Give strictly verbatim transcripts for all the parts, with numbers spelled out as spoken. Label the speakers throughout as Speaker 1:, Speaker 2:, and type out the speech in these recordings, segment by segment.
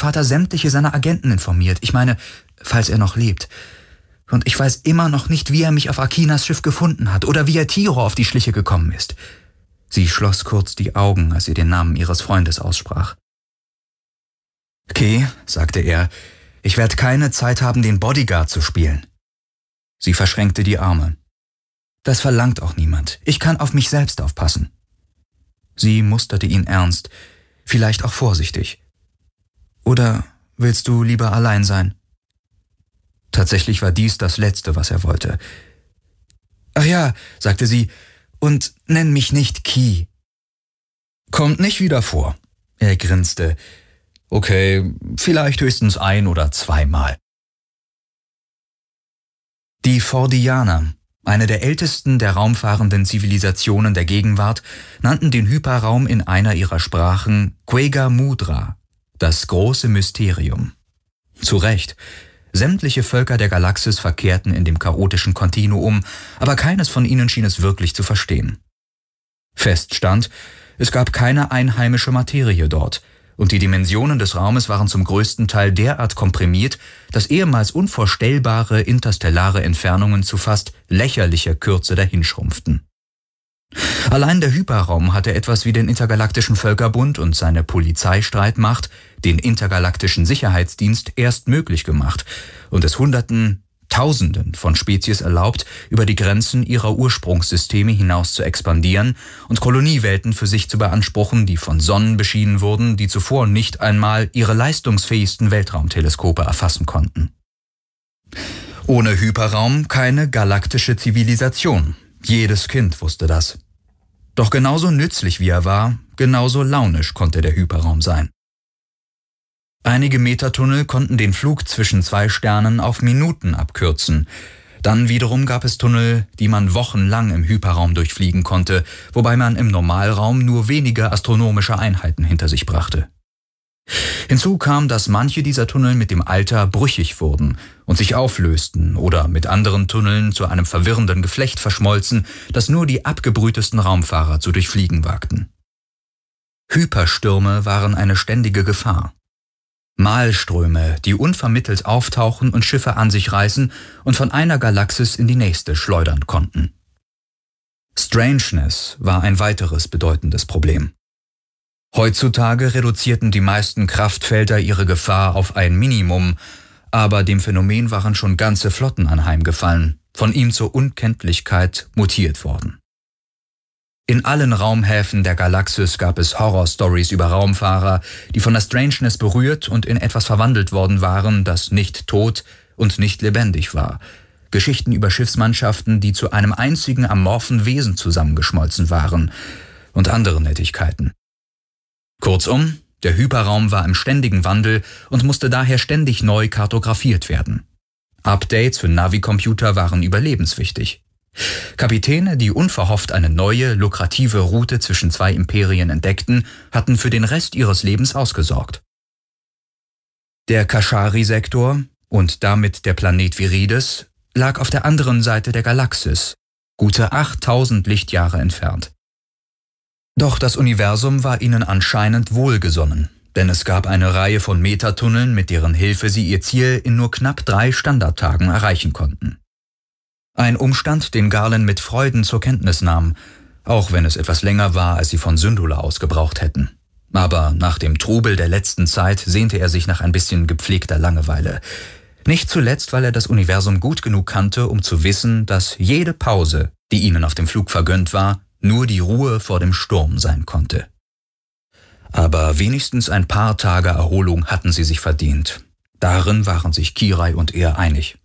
Speaker 1: Vater sämtliche seiner Agenten informiert. Ich meine, falls er noch lebt. Und ich weiß immer noch nicht, wie er mich auf Akinas Schiff gefunden hat oder wie er Tiro auf die Schliche gekommen ist. Sie schloss kurz die Augen, als sie den Namen ihres Freundes aussprach. »Kay«, sagte er, »ich werde keine Zeit haben, den Bodyguard zu spielen.« Sie verschränkte die Arme. »Das verlangt auch niemand. Ich kann auf mich selbst aufpassen.« Sie musterte ihn ernst, vielleicht auch vorsichtig. »Oder willst du lieber allein sein?« Tatsächlich war dies das Letzte, was er wollte. »Ach ja«, sagte sie, »und nenn mich nicht Key.« »Kommt nicht wieder vor.« Er grinste. »Okay, vielleicht höchstens ein- oder zweimal.« Die Fordianer, eine der ältesten der raumfahrenden Zivilisationen der Gegenwart, nannten den Hyperraum in einer ihrer Sprachen Quega Mudra, das große Mysterium. Zu Recht. Sämtliche Völker der Galaxis verkehrten in dem chaotischen Kontinuum, aber keines von ihnen schien es wirklich zu verstehen. Fest stand, es gab keine einheimische Materie dort, und die Dimensionen des Raumes waren zum größten Teil derart komprimiert, dass ehemals unvorstellbare interstellare Entfernungen zu fast lächerlicher Kürze dahinschrumpften. Allein der Hyperraum hatte etwas wie den Intergalaktischen Völkerbund und seine Polizeistreitmacht, den Intergalaktischen Sicherheitsdienst, erst möglich gemacht und es Hunderten, Tausenden von Spezies erlaubt, über die Grenzen ihrer Ursprungssysteme hinaus zu expandieren und Koloniewelten für sich zu beanspruchen, die von Sonnen beschienen wurden, die zuvor nicht einmal ihre leistungsfähigsten Weltraumteleskope erfassen konnten. Ohne Hyperraum keine galaktische Zivilisation. Jedes Kind wusste das. Doch genauso nützlich wie er war, genauso launisch konnte der Hyperraum sein. Einige Metatunnel konnten den Flug zwischen zwei Sternen auf Minuten abkürzen. Dann wiederum gab es Tunnel, die man wochenlang im Hyperraum durchfliegen konnte, wobei man im Normalraum nur wenige astronomische Einheiten hinter sich brachte. Hinzu kam, dass manche dieser Tunnel mit dem Alter brüchig wurden und sich auflösten oder mit anderen Tunneln zu einem verwirrenden Geflecht verschmolzen, das nur die abgebrühtesten Raumfahrer zu durchfliegen wagten. Hyperstürme waren eine ständige Gefahr. Malströme, die unvermittelt auftauchen und Schiffe an sich reißen und von einer Galaxis in die nächste schleudern konnten. Strangeness war ein weiteres bedeutendes Problem. Heutzutage reduzierten die meisten Kraftfelder ihre Gefahr auf ein Minimum, aber dem Phänomen waren schon ganze Flotten anheimgefallen, von ihm zur Unkenntlichkeit mutiert worden. In allen Raumhäfen der Galaxis gab es Horrorstories über Raumfahrer, die von der Strangeness berührt und in etwas verwandelt worden waren, das nicht tot und nicht lebendig war. Geschichten über Schiffsmannschaften, die zu einem einzigen amorphen Wesen zusammengeschmolzen waren und andere Nettigkeiten. Kurzum, der Hyperraum war im ständigen Wandel und musste daher ständig neu kartografiert werden. Updates für Navi-Computer waren überlebenswichtig. Kapitäne, die unverhofft eine neue, lukrative Route zwischen zwei Imperien entdeckten, hatten für den Rest ihres Lebens ausgesorgt. Der Kashari-Sektor und damit der Planet Virides lag auf der anderen Seite der Galaxis, gute achttausend Lichtjahre entfernt. Doch das Universum war ihnen anscheinend wohlgesonnen, denn es gab eine Reihe von Metatunneln, mit deren Hilfe sie ihr Ziel in nur knapp drei Standardtagen erreichen konnten. Ein Umstand, den Garland mit Freuden zur Kenntnis nahm, auch wenn es etwas länger war, als sie von Syndulla aus gebraucht hätten. Aber nach dem Trubel der letzten Zeit sehnte er sich nach ein bisschen gepflegter Langeweile. Nicht zuletzt, weil er das Universum gut genug kannte, um zu wissen, dass jede Pause, die ihnen auf dem Flug vergönnt war, nur die Ruhe vor dem Sturm sein konnte. Aber wenigstens ein paar Tage Erholung hatten sie sich verdient. Darin waren sich Kirai und er einig.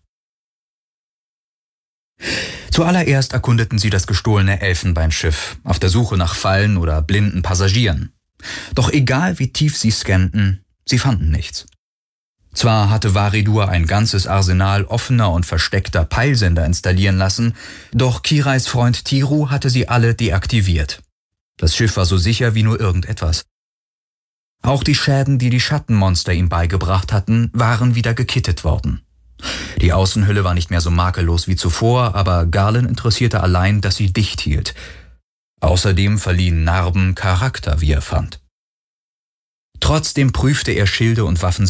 Speaker 1: Zuallererst erkundeten sie das gestohlene Elfenbeinschiff, auf der Suche nach Fallen oder blinden Passagieren. Doch egal wie tief sie scannten, sie fanden nichts. Zwar hatte Varidur ein ganzes Arsenal offener und versteckter Peilsender installieren lassen, doch Kirais Freund Tiru hatte sie alle deaktiviert. Das Schiff war so sicher wie nur irgendetwas. Auch die Schäden, die die Schattenmonster ihm beigebracht hatten, waren wieder gekittet worden. Die Außenhülle war nicht mehr so makellos wie zuvor, aber Garland interessierte allein, dass sie dicht hielt. Außerdem verliehen Narben Charakter, wie er fand. Trotzdem prüfte er Schilde und Waffen